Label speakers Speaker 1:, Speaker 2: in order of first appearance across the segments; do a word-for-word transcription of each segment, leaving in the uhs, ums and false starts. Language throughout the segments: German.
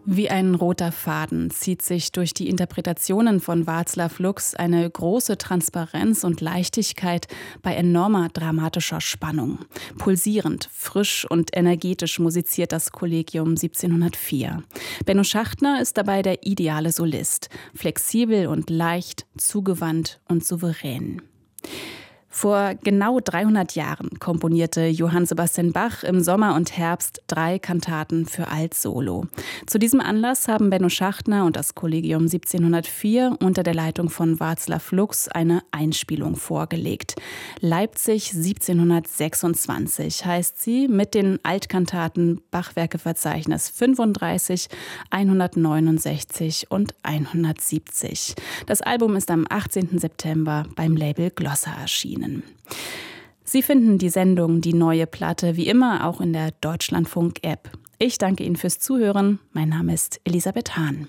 Speaker 1: Wie ein roter Faden zieht sich durch die Interpretationen von Václav Lux eine große Transparenz und Leichtigkeit bei enormer dramatischer Spannung. Pulsierend, frisch und energetisch musiziert das Kollegium siebzehnhundertvier. Benno Schachtner ist dabei der ideale Solist, flexibel und leicht, zugewandt und souverän. Vor genau dreihundert Jahren komponierte Johann Sebastian Bach im Sommer und Herbst drei Kantaten für Alt-Solo. Zu diesem Anlass haben Benno Schachtner und das Kollegium siebzehnhundertvier unter der Leitung von Václav Lux eine Einspielung vorgelegt. Leipzig siebzehnhundertsechsundzwanzig heißt sie mit den Altkantaten Bachwerkeverzeichnis fünfunddreißig, hundertneunundsechzig und hundertsiebzig. Das Album ist am achtzehnten September beim Label Glossa erschienen. Sie finden die Sendung Die neue Platte wie immer auch in der Deutschlandfunk-App. Ich danke Ihnen fürs Zuhören. Mein Name ist Elisabeth Hahn.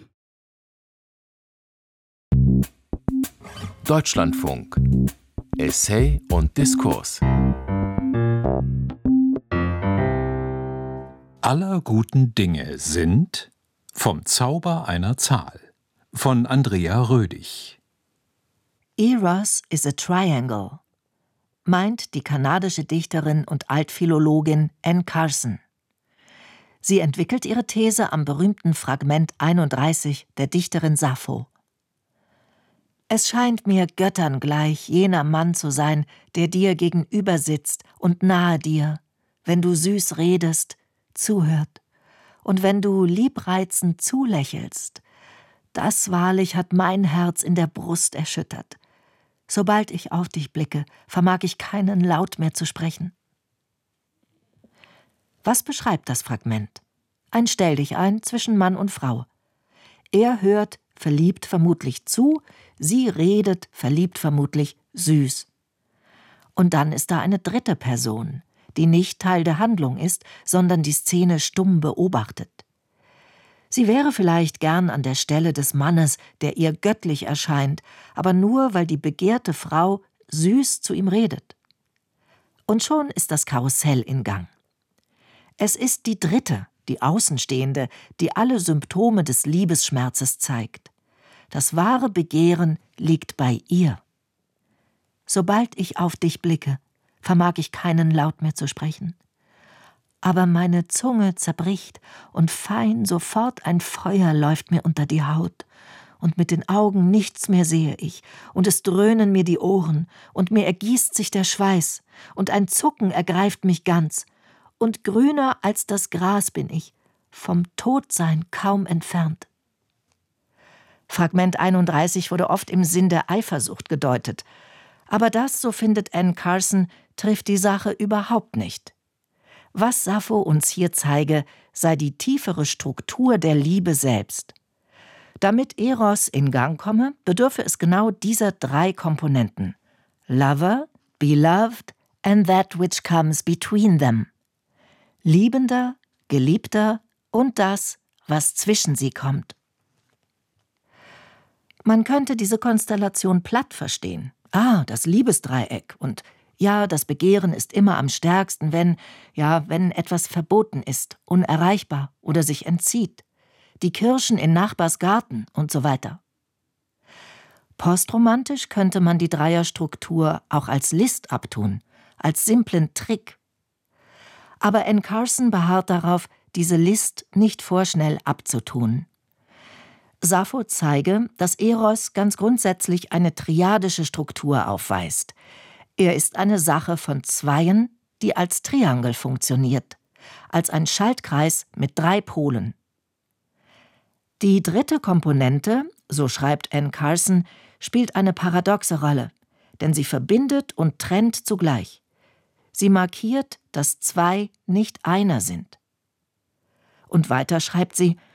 Speaker 2: Deutschlandfunk. Essay und Diskurs.
Speaker 3: Aller guten Dinge sind vom Zauber einer Zahl von Andrea Rödig.
Speaker 4: Eros is a triangle, meint die kanadische Dichterin und Altphilologin Anne Carson. Sie entwickelt ihre These am berühmten Fragment einunddreißig der Dichterin Sappho. Es scheint mir Göttern gleich jener Mann zu sein, der dir gegenüber sitzt und nahe dir, wenn du süß redest, zuhört, und wenn du liebreizend zulächelst. Das wahrlich hat mein Herz in der Brust erschüttert. Sobald ich auf dich blicke, vermag ich keinen Laut mehr zu sprechen. Was beschreibt das Fragment? Ein Stelldichein zwischen Mann und Frau. Er hört verliebt vermutlich zu, sie redet verliebt vermutlich süß. Und dann ist da eine dritte Person, die nicht Teil der Handlung ist, sondern die Szene stumm beobachtet. Sie wäre vielleicht gern an der Stelle des Mannes, der ihr göttlich erscheint, aber nur, weil die begehrte Frau süß zu ihm redet. Und schon ist das Karussell in Gang. Es ist die Dritte, die Außenstehende, die alle Symptome des Liebesschmerzes zeigt. Das wahre Begehren liegt bei ihr. Sobald ich auf dich blicke, vermag ich keinen Laut mehr zu sprechen. Aber meine Zunge zerbricht und fein sofort ein Feuer läuft mir unter die Haut. Und mit den Augen nichts mehr sehe ich, und es dröhnen mir die Ohren, und mir ergießt sich der Schweiß, und ein Zucken ergreift mich ganz, und grüner als das Gras bin ich, vom Todsein kaum entfernt. Fragment einunddreißig wurde oft im Sinn der Eifersucht gedeutet, aber das, so findet Anne Carson, trifft die Sache überhaupt nicht. Was Sappho uns hier zeige, sei die tiefere Struktur der Liebe selbst. Damit Eros in Gang komme, bedürfe es genau dieser drei Komponenten: Lover, Beloved and that which comes between them. Liebender, Geliebter und das, was zwischen sie kommt. Man könnte diese Konstellation platt verstehen. Ah, das Liebesdreieck und ja, das Begehren ist immer am stärksten, wenn, ja, wenn etwas verboten ist, unerreichbar oder sich entzieht. Die Kirschen in Nachbars Garten und so weiter. Postromantisch könnte man die Dreierstruktur auch als List abtun, als simplen Trick. Aber Anne Carson beharrt darauf, diese List nicht vorschnell abzutun. Sappho zeige, dass Eros ganz grundsätzlich eine triadische Struktur aufweist. Er ist eine Sache von Zweien, die als Triangel funktioniert, als ein Schaltkreis mit drei Polen. Die dritte Komponente, so schreibt Anne Carson, spielt eine paradoxe Rolle, denn sie verbindet und trennt zugleich. Sie markiert, dass zwei nicht einer sind. Und weiter schreibt sie: